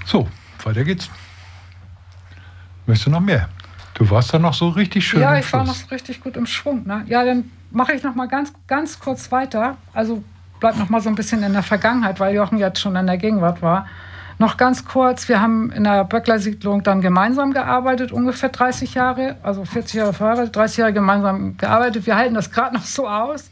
So, weiter geht's. Möchtest du noch mehr? Du warst da noch so richtig schön. Ja, ich war noch so richtig gut im Schwung. Ne? Ja, dann mache ich noch mal ganz kurz weiter. Also bleib noch mal so ein bisschen in der Vergangenheit, weil Jochen jetzt schon in der Gegenwart war. Noch ganz kurz, wir haben in der Böckler-Siedlung dann gemeinsam gearbeitet, ungefähr 30 Jahre, also 40 Jahre verheiratet, 30 Jahre gemeinsam gearbeitet. Wir halten das gerade noch so aus.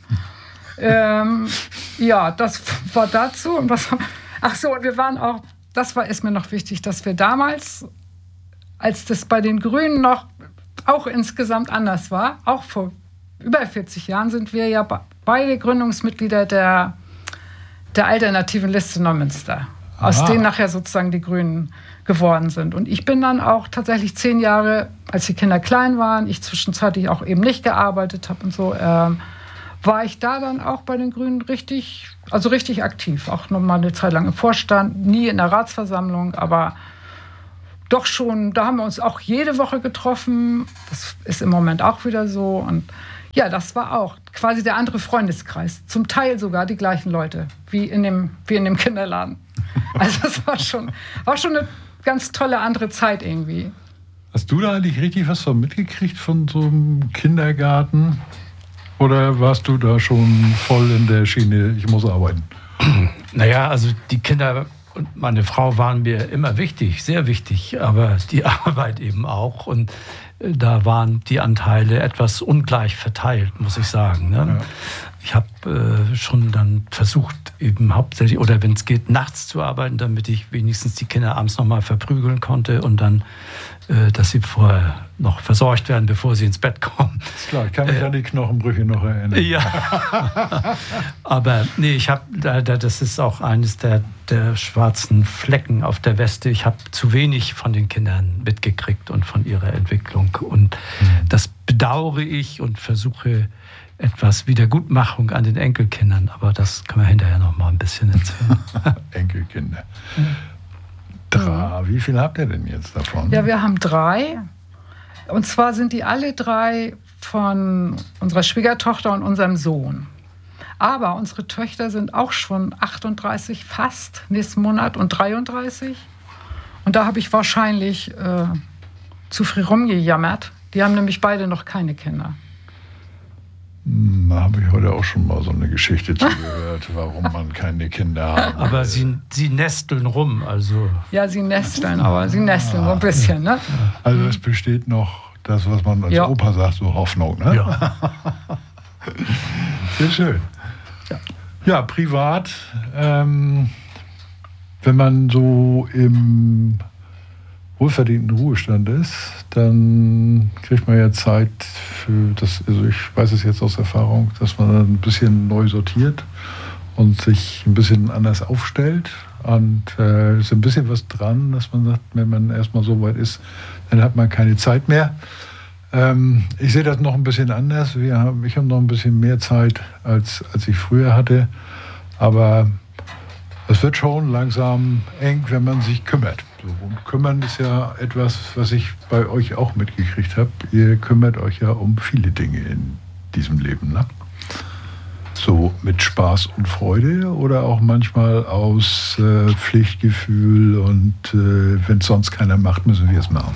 Ja, das war dazu. Und und wir waren auch, ist mir noch wichtig, dass wir damals, als das bei den Grünen noch auch insgesamt anders war, auch vor über 40 Jahren, sind wir ja beide Gründungsmitglieder der alternativen Liste Neumünster, aus denen nachher sozusagen die Grünen geworden sind. Und ich bin dann auch tatsächlich 10 Jahre, als die Kinder klein waren, ich zwischenzeitlich auch eben nicht gearbeitet habe und so, war ich da dann auch bei den Grünen richtig aktiv. Auch noch mal eine Zeit lang im Vorstand, nie in der Ratsversammlung, aber doch schon, da haben wir uns auch jede Woche getroffen. Das ist im Moment auch wieder so. Und ja, das war auch quasi der andere Freundeskreis. Zum Teil sogar die gleichen Leute, wie in dem Kinderladen. Also das war schon eine ganz tolle andere Zeit irgendwie. Hast du da eigentlich richtig was von mitgekriegt von so einem Kindergarten? Oder warst du da schon voll in der Schiene, ich muss arbeiten? Naja, also die Kinder und meine Frau waren mir immer wichtig, sehr wichtig, aber die Arbeit eben auch. Und da waren die Anteile etwas ungleich verteilt, muss ich sagen. Ne? Ja. Ich habe schon dann versucht, eben hauptsächlich, oder wenn es geht, nachts zu arbeiten, damit ich wenigstens die Kinder abends noch mal verprügeln konnte und dann, dass sie vorher noch versorgt werden, bevor sie ins Bett kommen. Ist klar, ich kann mich an die Knochenbrüche noch erinnern. Ja, aber nee, das ist auch eines der schwarzen Flecken auf der Weste. Ich habe zu wenig von den Kindern mitgekriegt und von ihrer Entwicklung. Und das bedauere ich und versuche etwas Wiedergutmachung an den Enkelkindern. Aber das können wir hinterher noch mal ein bisschen erzählen. Enkelkinder. Wie viel habt ihr denn jetzt davon? Ja, wir haben 3. Und zwar sind die alle 3 von unserer Schwiegertochter und unserem Sohn. Aber unsere Töchter sind auch schon 38 fast nächsten Monat und 33. Und da habe ich wahrscheinlich zu früh rumgejammert. Die haben nämlich beide noch keine Kinder. Da habe ich heute auch schon mal so eine Geschichte zugehört, warum man keine Kinder hat. Aber sie nesteln rum, also. Ja, sie nesteln so ein bisschen, ne? Also es besteht noch das, was man als Opa sagt, so Hoffnung, ne? Ja. Sehr schön. Ja, privat, wenn man so im wohlverdienten Ruhestand ist, dann kriegt man ja Zeit für das, also ich weiß es jetzt aus Erfahrung, dass man dann ein bisschen neu sortiert und sich ein bisschen anders aufstellt. Und ist ein bisschen was dran, dass man sagt, wenn man erstmal so weit ist, dann hat man keine Zeit mehr. Ich sehe das noch ein bisschen anders. Ich habe noch ein bisschen mehr Zeit, als ich früher hatte. Aber es wird schon langsam eng, wenn man sich kümmert. Und kümmern ist ja etwas, was ich bei euch auch mitgekriegt habe. Ihr kümmert euch ja um viele Dinge in diesem Leben, ne? So mit Spaß und Freude oder auch manchmal aus Pflichtgefühl und wenn es sonst keiner macht, müssen wir es machen.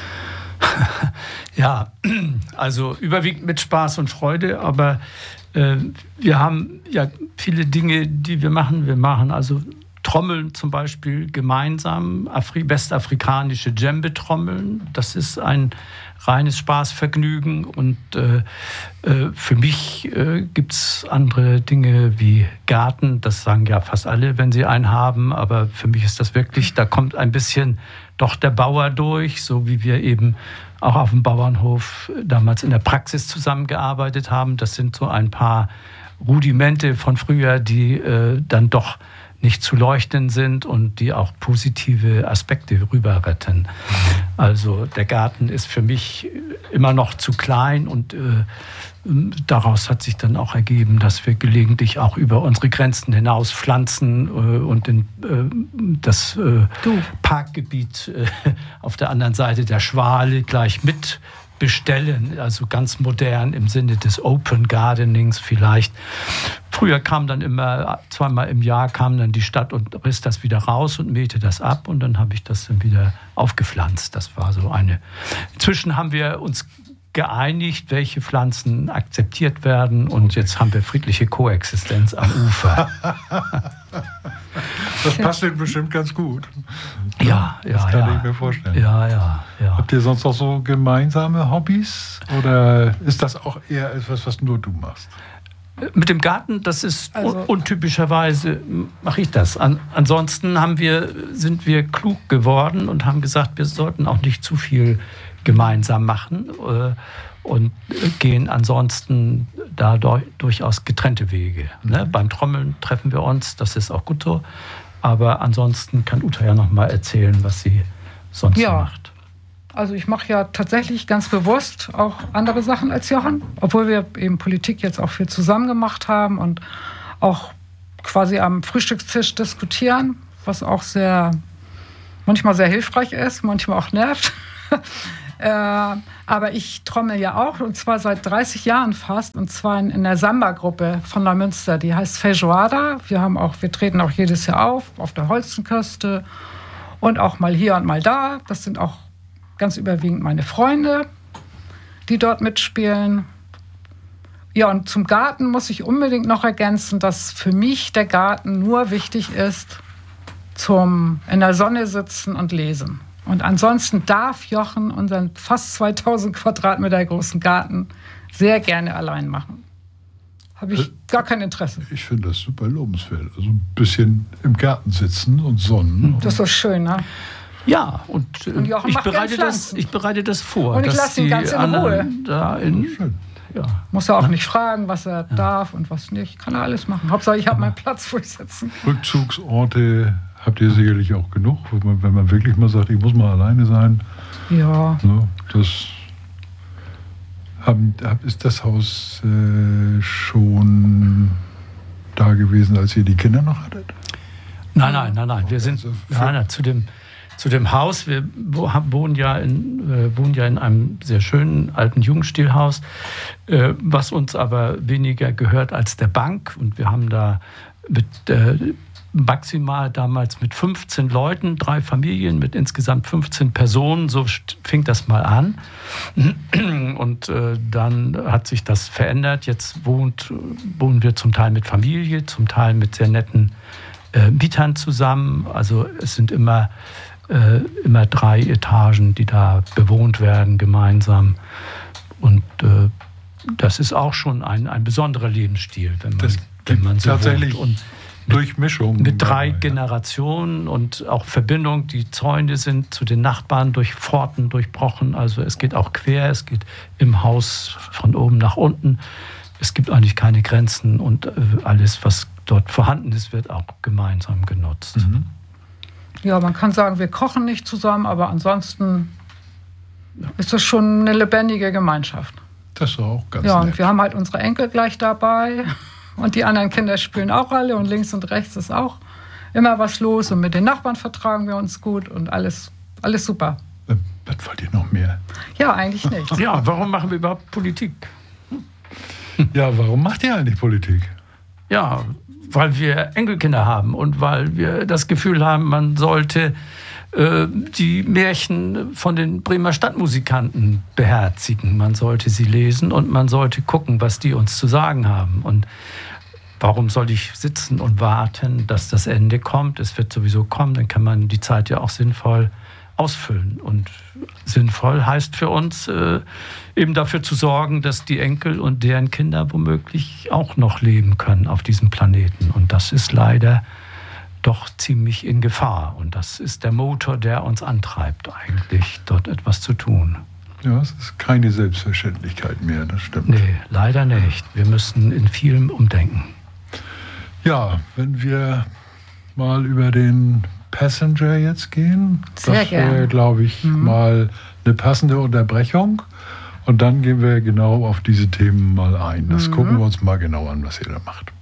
Ja, also überwiegend mit Spaß und Freude, aber wir haben ja viele Dinge, die wir machen. Wir machen also Trommeln zum Beispiel gemeinsam, westafrikanische Djembe-Trommeln. Das ist ein reines Spaßvergnügen. Und für mich gibt es andere Dinge wie Garten. Das sagen ja fast alle, wenn sie einen haben. Aber für mich ist das wirklich, da kommt ein bisschen doch der Bauer durch, so wie wir eben auch auf dem Bauernhof damals in der Praxis zusammengearbeitet haben. Das sind so ein paar Rudimente von früher, die dann doch nicht zu leuchten sind und die auch positive Aspekte rüber retten. Also der Garten ist für mich immer noch zu klein und daraus hat sich dann auch ergeben, dass wir gelegentlich auch über unsere Grenzen hinaus pflanzen und das Parkgebiet auf der anderen Seite der Schwale gleich mit bestellen, also ganz modern im Sinne des Open Gardenings vielleicht. Früher kam dann immer, zweimal im Jahr kam dann die Stadt und riss das wieder raus und mähte das ab und dann habe ich das dann wieder aufgepflanzt. Das war so eine. Inzwischen haben wir uns geeinigt, welche Pflanzen akzeptiert werden und jetzt haben wir friedliche Koexistenz am Ufer. Das passt Ihnen bestimmt ganz gut. Ja, das kann ich mir vorstellen. Ja. Habt ihr sonst auch so gemeinsame Hobbys oder ist das auch eher etwas, was nur du machst? Mit dem Garten, das ist untypischerweise mache ich das. Ansonsten sind wir klug geworden und haben gesagt, wir sollten auch nicht zu viel gemeinsam machen und gehen ansonsten da durchaus getrennte Wege. Ne? Beim Trommeln treffen wir uns, das ist auch gut so. Aber ansonsten kann Uta ja noch mal erzählen, was sie sonst so macht. Also ich mache ja tatsächlich ganz bewusst auch andere Sachen als Jochen, obwohl wir eben Politik jetzt auch viel zusammen gemacht haben und auch quasi am Frühstückstisch diskutieren, was auch manchmal sehr hilfreich ist, manchmal auch nervt. Aber ich trommel ja auch, und zwar seit 30 Jahren fast, und zwar in der Samba-Gruppe von Neumünster, die heißt Feijoada. Wir treten auch jedes Jahr auf der Holstenküste und auch mal hier und mal da. Das sind auch ganz überwiegend meine Freunde, die dort mitspielen. Ja, und zum Garten muss ich unbedingt noch ergänzen, dass für mich der Garten nur wichtig ist zum in der Sonne sitzen und lesen. Und ansonsten darf Jochen unseren fast 2000 Quadratmeter großen Garten sehr gerne allein machen. Habe ich gar kein Interesse. Ich finde das super lobenswert. Also ein bisschen im Garten sitzen und sonnen. Das ist so schön, ne? Ja, und ich bereite das vor. Und ich lasse ihn ganz in Ruhe. Muss er auch nicht fragen, was er darf und was nicht. Kann er alles machen. Hauptsache, ich habe meinen Platz, wo ich sitzen kann. Rückzugsorte habt ihr sicherlich auch genug, wenn man wirklich mal sagt, ich muss mal alleine sein. Ja. So, ist das Haus schon da gewesen, als ihr die Kinder noch hattet? Nein. Wir sind zu dem Haus. Wir wohnen ja in einem sehr schönen alten Jugendstilhaus, was uns aber weniger gehört als der Bank. Und wir haben da maximal damals mit 15 Leuten, 3 Familien mit insgesamt 15 Personen, so fing das mal an. Und dann hat sich das verändert. Jetzt wohnen wir zum Teil mit Familie, zum Teil mit sehr netten Mietern zusammen. Also es sind immer 3 Etagen, die da bewohnt werden gemeinsam. Und das ist auch schon ein besonderer Lebensstil, wenn man so tatsächlich wohnt. Und Durchmischung. Mit 3 Generationen und auch Verbindung. Die Zäune sind zu den Nachbarn durch Pforten durchbrochen. Also es geht auch quer, es geht im Haus von oben nach unten. Es gibt eigentlich keine Grenzen und alles, was dort vorhanden ist, wird auch gemeinsam genutzt. Mhm. Ja, man kann sagen, wir kochen nicht zusammen, aber ansonsten ist das schon eine lebendige Gemeinschaft. Das ist auch ganz nett. Und wir haben halt unsere Enkel gleich dabei. Und die anderen Kinder spielen auch alle und links und rechts ist auch immer was los. Und mit den Nachbarn vertragen wir uns gut und alles super. Was wollt ihr noch mehr? Ja, eigentlich nicht. Ja, warum machen wir überhaupt Politik? Ja, warum macht ihr eigentlich Politik? Ja, weil wir Enkelkinder haben und weil wir das Gefühl haben, man sollte die Märchen von den Bremer Stadtmusikanten beherzigen. Man sollte sie lesen und man sollte gucken, was die uns zu sagen haben. Und warum soll ich sitzen und warten, dass das Ende kommt? Es wird sowieso kommen, dann kann man die Zeit ja auch sinnvoll ausfüllen. Und sinnvoll heißt für uns eben dafür zu sorgen, dass die Enkel und deren Kinder womöglich auch noch leben können auf diesem Planeten. Und das ist leider doch ziemlich in Gefahr. Und das ist der Motor, der uns antreibt, eigentlich dort etwas zu tun. Ja, es ist keine Selbstverständlichkeit mehr, das stimmt. Nee, leider nicht. Wir müssen in vielem umdenken. Ja, wenn wir mal über den Passenger jetzt gehen, sehr das wäre, glaube ich, mal eine passende Unterbrechung. Und dann gehen wir genau auf diese Themen mal ein. Das gucken wir uns mal genau an, was ihr da macht.